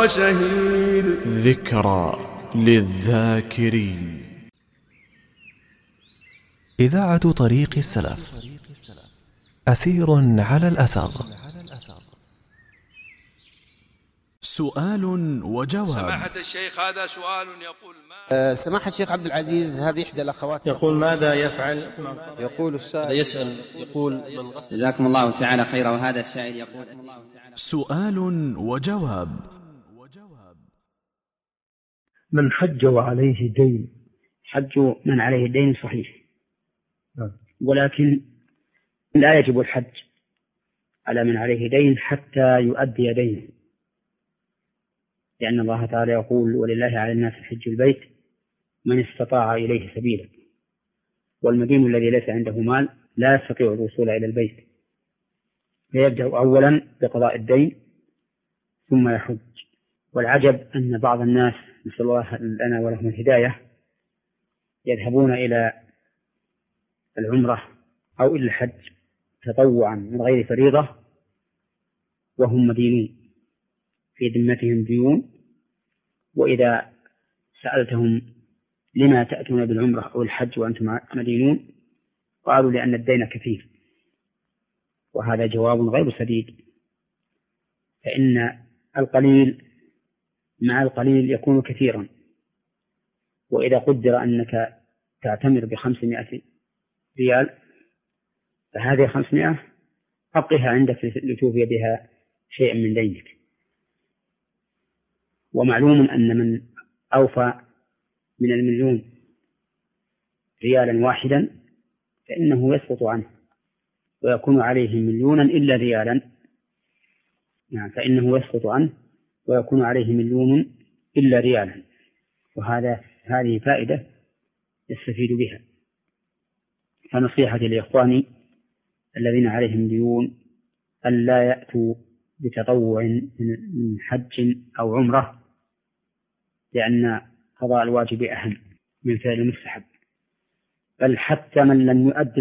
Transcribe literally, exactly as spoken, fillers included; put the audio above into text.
وشهيد. ذكرى للذاكرين. إذاعة طريق السلف، أثير على الأثر. سؤال وجواب. سماحة الشيخ، هذا سؤال يقول ما أه سماحة الشيخ عبد العزيز، هذه إحدى الأخوات يقول ماذا يفعل؟ يقول السائل يسأل يقول من غسل. جزاكم الله تعالى خيرا. وهذا السائل يقول سؤال وجواب. من حج وعليه دين. حج من عليه دين صحيح، ولكن لا يجب الحج على من عليه دين حتى يؤدي دينه، لأن الله تعالى يقول: ولله على الناس حج البيت من استطاع إليه سبيلا. والمدين الذي ليس عنده مال لا يستطيع الوصول إلى البيت، فيبدأ أولا بقضاء الدين ثم يحج. والعجب أن بعض الناس، نسأل الله لنا ولهم الهداية، يذهبون إلى العمرة أو إلى الحج تطوعا من غير فريضة وهم مدينون، في ذمتهم ديون، وإذا سألتهم لما تأتون بالعمرة أو الحج وأنتم مدينون قالوا: لأن الدين كثير. وهذا جواب غير سديد، فإن القليل مع القليل يكون كثيرا. وإذا قدر أنك تعتمر بخمسمائة ريال، فهذه خمسمائة أبقها عندك لتوفي بها شيئا من دينك. ومعلوم أن من أوفى من المليون ريالا واحدا فإنه يسقط عنه ويكون عليه مليونا إلا ريالا، يعني فإنه يسقط عنه ويكون عليه مليون إلا ريالا. وهذا هذه فائدة يستفيد بها. فنصيحتي لإخواني الذين عليهم ديون أن لا يأتوا بتطوع من حج أو عمرة، لأن قضاء الواجب أهم من فعل المستحب. بل حتى من لم يؤد